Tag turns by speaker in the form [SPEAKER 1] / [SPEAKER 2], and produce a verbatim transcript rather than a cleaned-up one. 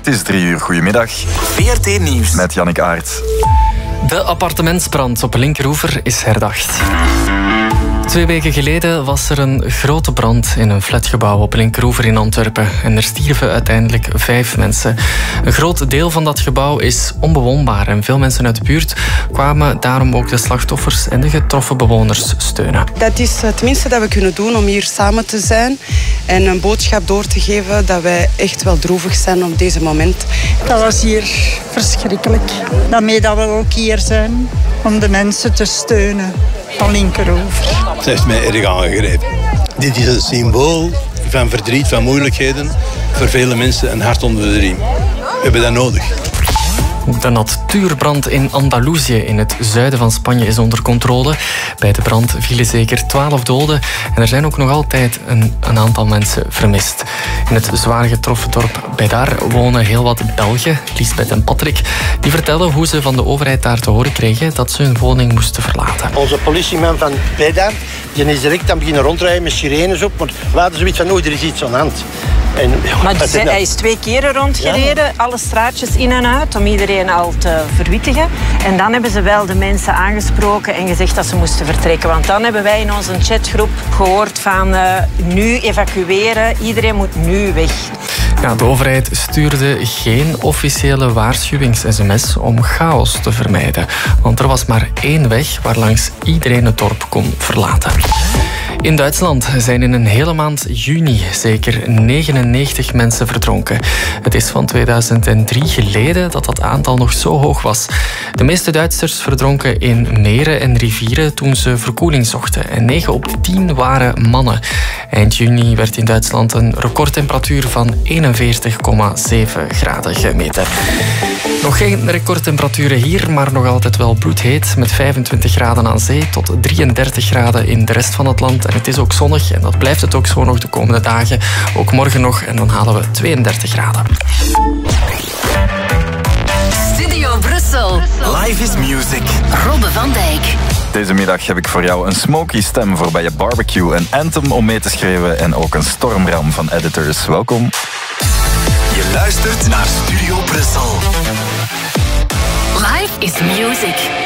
[SPEAKER 1] Het is drie uur. Goedemiddag.
[SPEAKER 2] V R T Nieuws.
[SPEAKER 1] Met Jannik Aert.
[SPEAKER 3] De appartementsbrand op Linkeroever is herdacht. Twee weken geleden was er een grote brand in een flatgebouw op Linkeroever in Antwerpen. En er stierven uiteindelijk vijf mensen. Een groot deel van dat gebouw is onbewoonbaar. En veel mensen uit de buurt kwamen daarom ook de slachtoffers en de getroffen bewoners steunen.
[SPEAKER 4] Dat is het minste dat we kunnen doen om hier samen te zijn. En een boodschap door te geven dat wij echt wel droevig zijn op deze moment.
[SPEAKER 5] Dat was hier verschrikkelijk. Daarmee dat we ook hier zijn om de mensen te steunen van Linkeroever.
[SPEAKER 6] Het heeft mij erg aangegrepen. Dit is een symbool van verdriet, van moeilijkheden. Voor vele mensen een hart onder de riem. We hebben dat nodig.
[SPEAKER 3] De natuurbrand in Andalusië in het zuiden van Spanje is onder controle. Bij de brand vielen zeker twaalf doden en er zijn ook nog altijd een, een aantal mensen vermist. In het zwaar getroffen dorp Bedar wonen heel wat Belgen, Lisbeth en Patrick. Die vertellen hoe ze van de overheid daar te horen kregen dat ze hun woning moesten verlaten.
[SPEAKER 7] Onze politieman van Bedar die is direct aan beginnen rondrijden met sirenes op, want we hadden zoiets van, oh, er is iets aan de hand.
[SPEAKER 8] En, ja, maar dus hij, hij is twee keren rondgereden, ja. Alle straatjes in en uit, om iedereen al te verwittigen. En dan hebben ze wel de mensen aangesproken en gezegd dat ze moesten vertrekken. Want dan hebben wij in onze chatgroep gehoord van uh, nu evacueren, iedereen moet nu weg.
[SPEAKER 3] Ja, de overheid stuurde geen officiële waarschuwings-sms om chaos te vermijden. Want er was maar één weg waarlangs iedereen het dorp kon verlaten. In Duitsland zijn in een hele maand juni zeker negenennegentig mensen verdronken. Het is van tweeduizend drie geleden dat dat aantal nog zo hoog was. De meeste Duitsers verdronken in meren en rivieren toen ze verkoeling zochten. En negen op de tien waren mannen. Eind juni werd in Duitsland een recordtemperatuur van eenenveertig komma zeven graden gemeten. Nog geen recordtemperaturen hier, maar nog altijd wel bloedheet. Met vijfentwintig graden aan zee tot drieëndertig graden in de rest van het land. En het is ook zonnig en dat blijft het ook zo nog de komende dagen. Ook morgen nog en dan halen we tweeëndertig graden.
[SPEAKER 2] Studio Brussel. Live is music. Robbe van Dijk.
[SPEAKER 1] Deze middag heb ik voor jou een smoky stem voor bij je barbecue, een anthem om mee te schreeuwen en ook een stormram van editors. Welkom.
[SPEAKER 2] Je luistert naar Studio Brussel.
[SPEAKER 9] Live is music.